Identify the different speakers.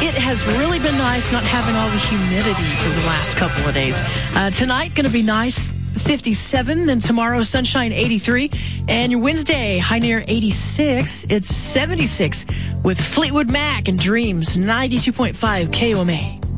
Speaker 1: It has really been nice not having all the humidity for the last couple of days. Tonight, going to be nice, 57. Then tomorrow, sunshine, 83. And your Wednesday, high near 86. It's 76 with Fleetwood Mac and Dreams, 92.5 KOMA.